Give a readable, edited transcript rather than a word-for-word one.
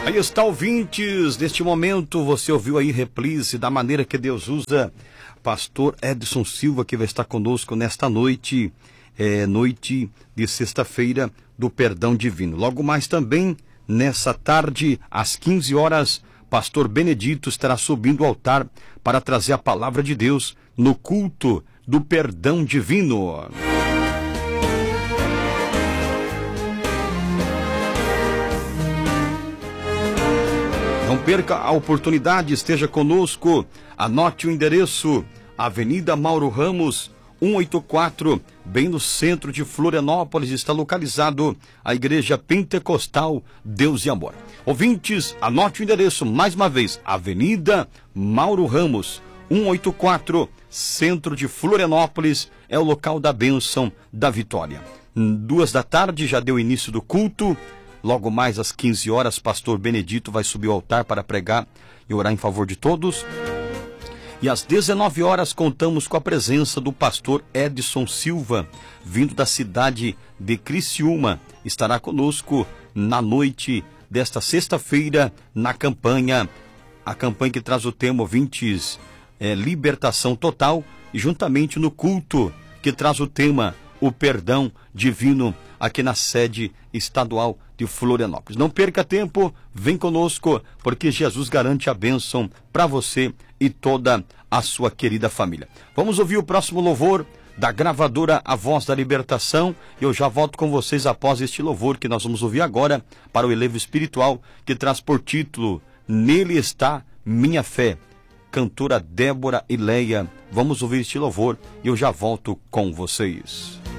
Aí está, ouvintes, neste momento você ouviu aí reprise da maneira que Deus usa pastor Edson Silva, que vai estar conosco nesta noite, noite de sexta-feira do perdão divino. Logo mais também, nessa tarde, às 15 horas, pastor Benedito estará subindo ao altar para trazer a palavra de Deus no culto do perdão divino. Não perca a oportunidade, esteja conosco, anote o endereço, Avenida Mauro Ramos, 184, bem no centro de Florianópolis, está localizado a Igreja Pentecostal Deus e Amor. Ouvintes, anote o endereço, mais uma vez, Avenida Mauro Ramos, 184, centro de Florianópolis, é o local da bênção da vitória. 2 da tarde já deu início do culto. Logo mais às 15 horas, pastor Benedito vai subir ao altar para pregar e orar em favor de todos. E às 19 horas contamos com a presença do pastor Edson Silva, vindo da cidade de Criciúma. Estará conosco na noite desta sexta-feira na campanha, a campanha que traz o tema, ouvintes, libertação total, e juntamente no culto que traz o tema, o perdão divino, aqui na sede estadual de Florianópolis. Não perca tempo, vem conosco, porque Jesus garante a bênção para você e toda a sua querida família. Vamos ouvir o próximo louvor da gravadora A Voz da Libertação. Eu já volto com vocês após este louvor que nós vamos ouvir agora para o elevo espiritual, que traz por título Nele Está Minha Fé. Cantora Débora e Leia. Vamos ouvir este louvor e eu já volto com vocês.